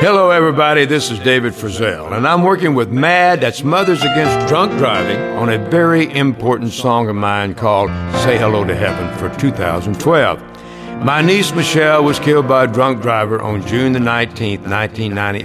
Hello, everybody. This is David Frizzell, and I'm working with MAD, that's Mothers Against Drunk Driving, on a very important song of mine called Say Hello to Heaven for 2012. My niece Michelle was killed by a drunk driver on June the 19th, 1998.